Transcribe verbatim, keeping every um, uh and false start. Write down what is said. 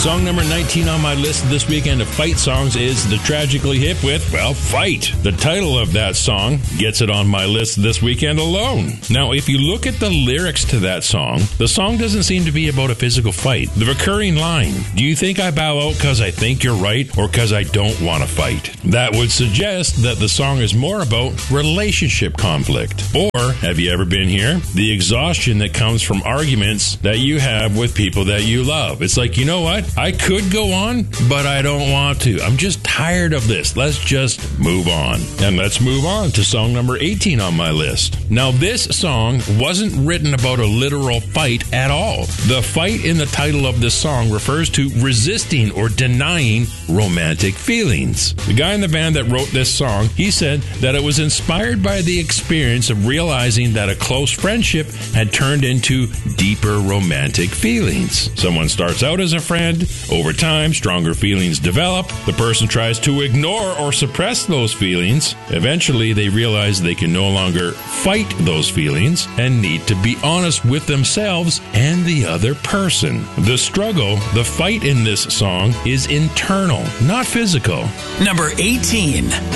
Song number nineteen on my list this weekend of fight songs is the Tragically Hip with, well, Fight. The title of that song gets it on my list this weekend alone. Now, if you look at the lyrics to that song, the song doesn't seem to be about a physical fight. The recurring line, do you think I bow out because I think you're right or because I don't want to fight? That would suggest that the song is more about relationship conflict. Or, have you ever been here? The exhaustion that comes from arguments that you have with people that you love. It's like, you know what? I could go on, but I don't want to. I'm just tired of this. Let's just move on. And let's move on to song number eighteen on my list. Now, this song wasn't written about a literal fight at all. The fight in the title of this song refers to resisting or denying romantic feelings. The guy in the band that wrote this song, he said that it was inspired by the experience of realizing that a close friendship had turned into deeper romantic feelings. Someone starts out as a friend. Over time, stronger feelings develop. The person tries to ignore or suppress those feelings. Eventually, they realize they can no longer fight those feelings and need to be honest with themselves and the other person. The struggle, the fight in this song is internal, not physical. Number eighteen.